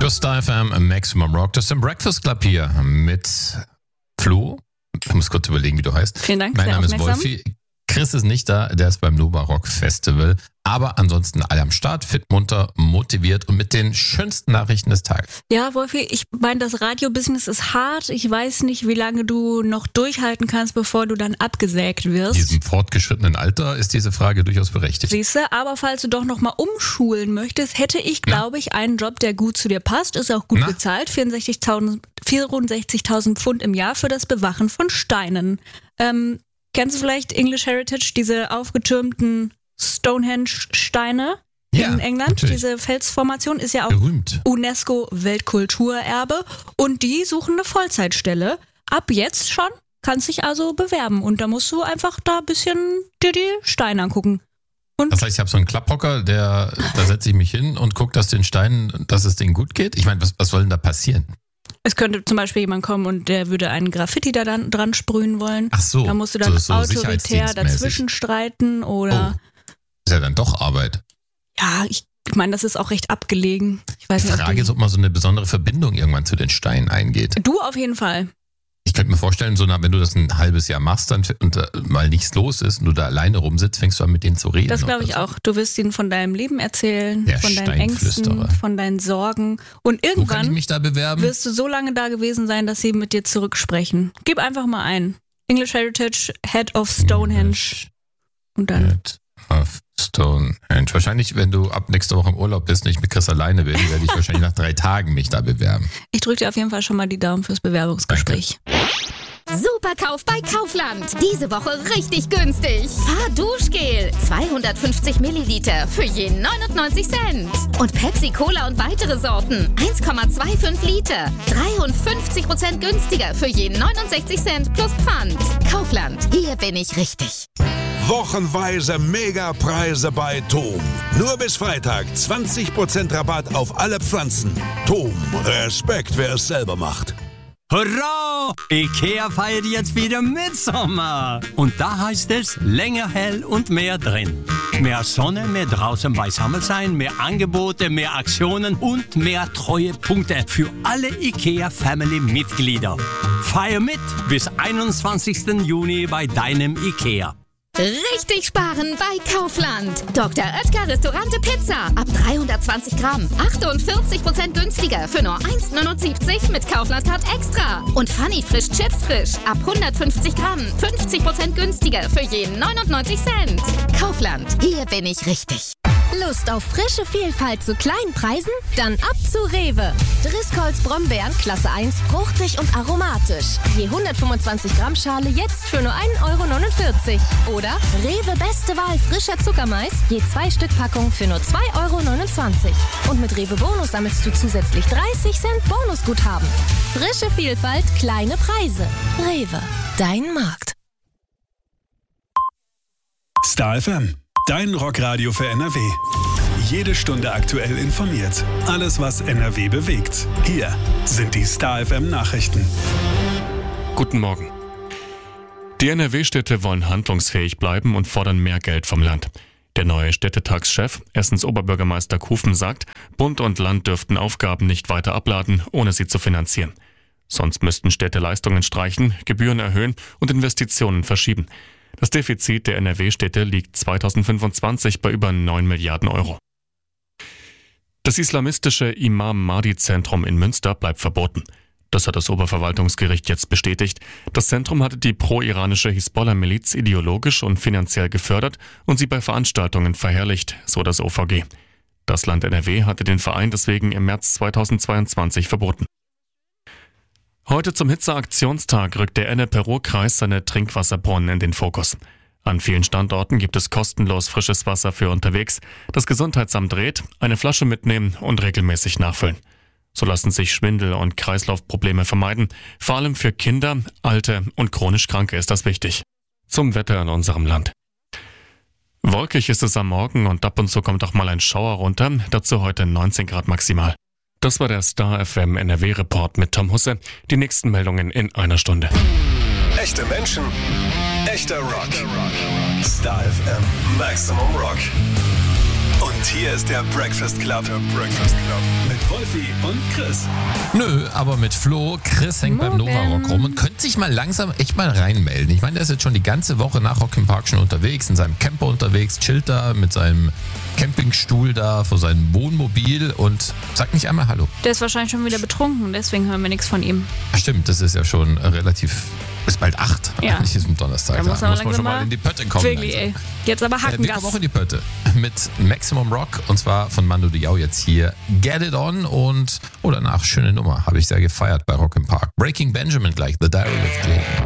Das Star FM Maximum Rock, das ist im Breakfast Club hier mit Flo. Ich muss kurz überlegen, wie du heißt. Vielen Dank. Mein Name ist Wolfi. Chris ist nicht da, der ist beim Nova Rock Festival. Aber ansonsten alle am Start, fit, munter, motiviert und mit den schönsten Nachrichten des Tages. Ja, Wolfi, ich meine, das Radiobusiness ist hart. Ich weiß nicht, wie lange du noch durchhalten kannst, bevor du dann abgesägt wirst. In diesem fortgeschritteten Alter ist diese Frage durchaus berechtigt. Siehste, aber falls du doch nochmal umschulen möchtest, hätte ich, glaube ich, einen Job, der gut zu dir passt. Ist auch gut bezahlt. 64.000 Pfund im Jahr für das Bewachen von Steinen. Kennst du vielleicht English Heritage, diese aufgetürmten Stonehenge-Steine in England? Natürlich. Diese Felsformation ist ja auch berühmt. UNESCO-Weltkulturerbe und die suchen eine Vollzeitstelle. Ab jetzt schon, kannst dich also bewerben und da musst du einfach da ein bisschen dir die Steine angucken. Und das heißt, ich habe so einen Klapphocker, da setze ich mich hin und gucke, dass es denen gut geht. Ich meine, was soll denn da passieren? es könnte zum Beispiel jemand kommen und der würde einen Graffiti da dann dran sprühen wollen. Ach so. Da musst du dann so autoritär dazwischen streiten oder... Oh, ist ja dann doch Arbeit. Ja, ich meine, das ist auch recht abgelegen. Ich weiß Die nicht, Frage ist, ob man so eine besondere Verbindung irgendwann zu den Steinen eingeht. Du auf jeden Fall. Ich könnte mir vorstellen, wenn du das ein halbes Jahr machst und mal nichts los ist und du da alleine rumsitzt, fängst du an mit denen zu reden. Das glaube ich auch. Du wirst ihnen von deinem Leben erzählen, Der von deinen Ängsten, von deinen Sorgen. Und Wo kann ich irgendwann mich da bewerben? wirst du so lange da gewesen sein, dass sie mit dir zurücksprechen. Gib einfach mal ein. English Heritage, Head of Stonehenge. Und dann... Head of Stonehenge. Wahrscheinlich, wenn du ab nächster Woche im Urlaub bist, nicht mit Chris alleine bin, werde ich wahrscheinlich nach 3 Tagen mich da bewerben. Ich drücke dir auf jeden Fall schon mal die Daumen fürs Bewerbungsgespräch. Superkauf bei Kaufland. Diese Woche richtig günstig. Fahrduschgel 250 Milliliter für je 99 Cent. Und Pepsi Cola und weitere Sorten 1,25 Liter. 53% günstiger für je 69 Cent plus Pfand. Kaufland, hier bin ich richtig. Wochenweise Megapreise bei TOM. Nur bis Freitag 20% Rabatt auf alle Pflanzen. TOM, Respekt, wer es selber macht. Hurra! Ikea feiert jetzt wieder Mitsommer. Und da heißt es, länger hell und mehr drin. Mehr Sonne, mehr draußen beisammen sein, mehr Angebote, mehr Aktionen und mehr Treuepunkte für alle Ikea-Family-Mitglieder. Feier mit bis 21. Juni bei deinem Ikea. Richtig sparen bei Kaufland. Dr. Oetker Restaurante Pizza. Ab 320 Gramm. 48% günstiger für nur 1,79 mit Kaufland-Card Extra. Und Funny Frisch Chips Frisch. Ab 150 Gramm. 50% günstiger für je 99 Cent. Kaufland. Hier bin ich richtig. Lust auf frische Vielfalt zu kleinen Preisen? Dann ab zu Rewe. Driscolls Brombeeren Klasse 1, fruchtig und aromatisch. Je 125 Gramm Schale jetzt für nur 1,49 €. Oder Rewe Beste Wahl frischer Zuckermais, je 2 Stück Packung für nur 2,29 €. Und mit Rewe Bonus sammelst du zusätzlich 30 Cent Bonusguthaben. Frische Vielfalt, kleine Preise. Rewe, dein Markt. Star FM, dein Rockradio für NRW. Jede Stunde aktuell informiert. Alles, was NRW bewegt. Hier sind die Star FM Nachrichten. Guten Morgen. Die NRW-Städte wollen handlungsfähig bleiben und fordern mehr Geld vom Land. Der neue Städtetagschef, Essens Oberbürgermeister Kufen, sagt, Bund und Land dürften Aufgaben nicht weiter abladen, ohne sie zu finanzieren. Sonst müssten Städte Leistungen streichen, Gebühren erhöhen und Investitionen verschieben. Das Defizit der NRW-Städte liegt 2025 bei über 9 Milliarden €. Das islamistische Imam-Mahdi-Zentrum in Münster bleibt verboten. Das hat das Oberverwaltungsgericht jetzt bestätigt. Das Zentrum hatte die pro-iranische Hisbollah-Miliz ideologisch und finanziell gefördert und sie bei Veranstaltungen verherrlicht, so das OVG. Das Land NRW hatte den Verein deswegen im März 2022 verboten. Heute zum Hitzeaktionstag rückt der Ennepe-Ruhr-Kreis seine Trinkwasserbrunnen in den Fokus. An vielen Standorten gibt es kostenlos frisches Wasser für unterwegs. Das Gesundheitsamt rät, eine Flasche mitnehmen und regelmäßig nachfüllen. So lassen sich Schwindel- und Kreislaufprobleme vermeiden. Vor allem für Kinder, Alte und chronisch Kranke ist das wichtig. Zum Wetter in unserem Land. Wolkig ist es am Morgen und ab und zu kommt auch mal ein Schauer runter. Dazu heute 19 Grad maximal. Das war der Star FM NRW-Report mit Tom Husse. Die nächsten Meldungen in einer Stunde. Echte Menschen, echter Rock. Star FM Maximum Rock. Und hier ist der Breakfast Club. Mit Wolfi und Chris. Nö, aber mit Flo. Chris hängt beim Nova Rock rum und könnte sich mal langsam echt mal reinmelden. Ich meine, der ist jetzt schon die ganze Woche nach Rock im Park schon unterwegs, in seinem Camper unterwegs, chillt da mit seinem Campingstuhl da vor seinem Wohnmobil und sagt nicht einmal Hallo. Der ist wahrscheinlich schon wieder betrunken, deswegen hören wir nichts von ihm. Ach stimmt, das ist ja schon relativ... Ist bald 8 Ja. eigentlich ist es Donnerstag. Da muss man schon mal in die Pötte kommen. Wirklich, ey. Jetzt aber Wir Hackengas. kommen auch in die Pötte mit Maximum Rock und zwar von Mando Diao jetzt hier Get It On und danach schöne Nummer, habe ich sehr gefeiert bei Rock im Park. Breaking Benjamin gleich, The Diary of Jane.